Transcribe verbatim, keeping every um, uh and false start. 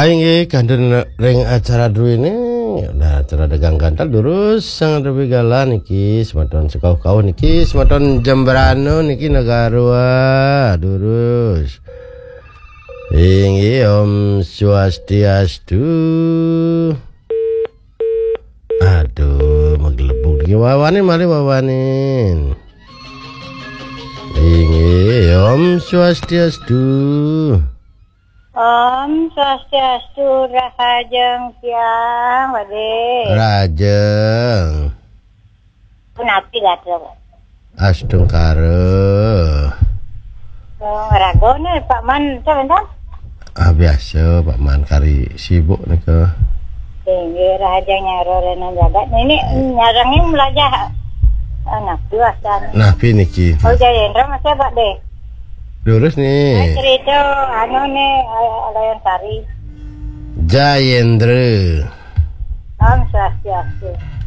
Aing kangen ring acara dulu ini, nah acara dagang kantal durus sang lebih galan niki, sematon sekau-kau niki, sematon Jemberano niki Nagarua durus. Ingi Om Swastiastu. Aduh, magelebuk niki wawanin mari wawanin. Ingi Om Swastiastu. Om Swastiastu Rahajeng Tiang Wade. Rajeng. Punapi gatuh. Astung kare. Oh, ragone Pak Man sebentar. Ah biasa Pak Man kari sibuk nih ke. Tinggi Rahajeng nyarorena jagat. Ini nyarangnya melajah anak duasan. Nah piniki. Oh Jayendra masih Pak deh. Lurus nih. Cerita anu nih Alayan Sari. Jayendra. Om Swastiastu.